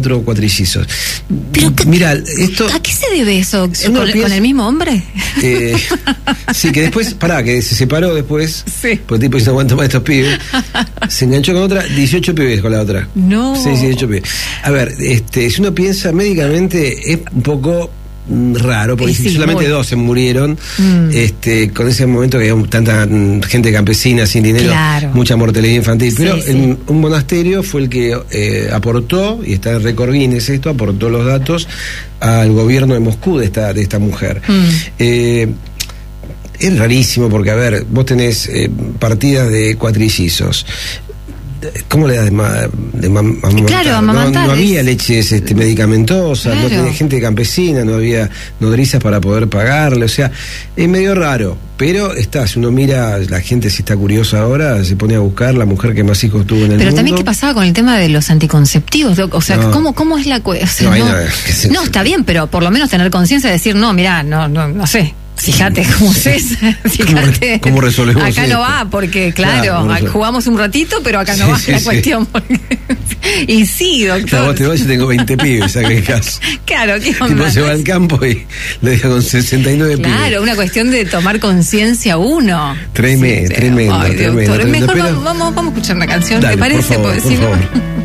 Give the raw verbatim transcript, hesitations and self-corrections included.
cuatro cuatrillizos. Pero Mira, esto... ¿A qué se debe eso? ¿Con, piensa, ¿Con el mismo hombre? Eh, sí, que después, pará, que se separó después, sí. porque tipo dice, no aguanto más estos pibes. Se enganchó con otra, dieciocho pibes con la otra. No. Sí, dieciocho pibes. A ver, este, si uno piensa médicamente, es un poco raro, porque sí, solamente muy... dos se murieron, mm. este, con ese momento que había tanta gente campesina sin dinero, claro. mucha mortalidad infantil, pero sí, sí. En un monasterio fue el que eh, aportó, y está en récord Guinness esto, aportó los datos al gobierno de Moscú de esta, de esta mujer. Mm. Eh, es rarísimo porque, a ver, vos tenés eh, partidas de cuatrillizos. ¿Cómo le das de, ma, de ma, amamantar? Claro, amamantar. No, no había leches este, medicamentosas, claro. No tenía gente campesina, no había nodrizas para poder pagarle, o sea, es medio raro, pero está, si uno mira, la gente si está curiosa ahora, se pone a buscar la mujer que más hijos tuvo en el pero mundo. Pero también, ¿qué pasaba con el tema de los anticonceptivos? O sea, no. ¿cómo, ¿cómo es la cuestión? O sea, no, no, no, no, está bien, pero por lo menos tener conciencia de decir, no, mirá, no, no, no sé. Fíjate cómo es, fíjate. ¿Cómo resolvemos acá esto? No va, porque claro, claro jugamos un ratito, pero acá no sí, va sí, la sí. cuestión. Porque... y sí, doctor. Claro, vos te vas y tengo veinte pibes, ¿a qué caso? Claro, ¿qué onda? Tipo se va al campo y le deja con sesenta y nueve claro, pibes. Claro, una cuestión de tomar conciencia uno. Tremendo, sí, tremendo, Ay, tremendo. Doctor, tremendo mejor pero... vamos, vamos, vamos a escuchar una canción, Dale, ¿te parece? Por favor, Porque por si favor. no...